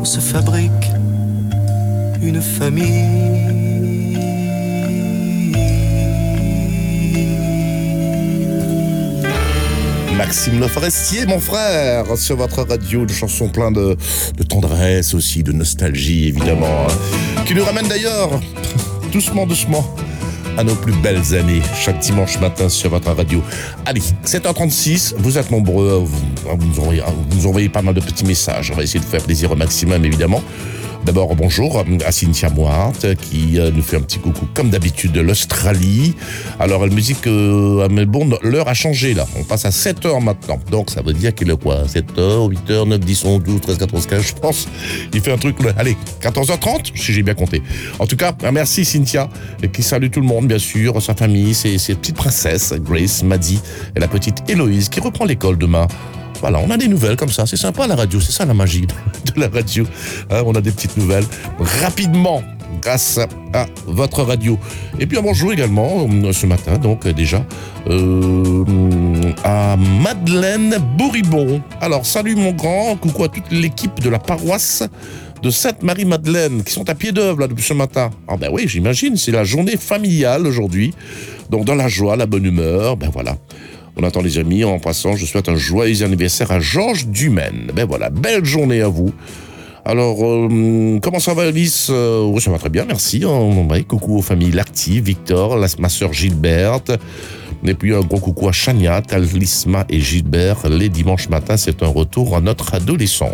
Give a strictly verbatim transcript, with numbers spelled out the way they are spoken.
on se fabrique une famille. Maxime Le Forestier, mon frère, sur votre radio, de chansons pleines de, de tendresse aussi, de nostalgie évidemment, hein, qui nous ramène d'ailleurs, doucement, doucement, à nos plus belles années, chaque dimanche matin sur votre radio. Allez, sept heures trente-six, vous êtes nombreux, vous, vous, nous envoyez, vous nous envoyez pas mal de petits messages, on va essayer de vous faire plaisir au maximum évidemment. D'abord, bonjour à Cynthia Moart qui nous fait un petit coucou comme d'habitude de l'Australie. Alors, elle me dit qu'à Melbourne, l'heure a changé là. On passe à sept heures maintenant. Donc, ça veut dire qu'il est quoi ? sept heures, huit heures, neuf, dix, onze, douze, treize, quatorze, quinze, je pense. Il fait un truc, allez, quatorze heures trente, si j'ai bien compté. En tout cas, merci Cynthia, qui salue tout le monde, bien sûr, sa famille, ses, ses petites princesses, Grace, Maddy et la petite Héloïse, qui reprend l'école demain. Voilà, on a des nouvelles comme ça, c'est sympa la radio, c'est ça la magie de la radio. Hein, on a des petites nouvelles rapidement grâce à votre radio. Et puis un bonjour également ce matin, donc déjà, euh, à Madeleine Bouribon. Alors salut mon grand, coucou à toute l'équipe de la paroisse de Sainte-Marie-Madeleine qui sont à pied d'œuvre là depuis ce matin. Ah ben oui, j'imagine, c'est la journée familiale aujourd'hui. Donc dans la joie, la bonne humeur, ben voilà. On attend les amis, en passant, je souhaite un joyeux anniversaire à Georges Dumaine. Ben voilà, belle journée à vous. Alors, euh, comment ça va Alice ? euh, Oui, ça va très bien, merci. Hein. Ouais, coucou aux familles Lactive, Victor, la, ma sœur Gilberte. Et puis un gros coucou à Chania, Talisma et Gilbert. Les dimanches matins, c'est un retour à notre adolescence.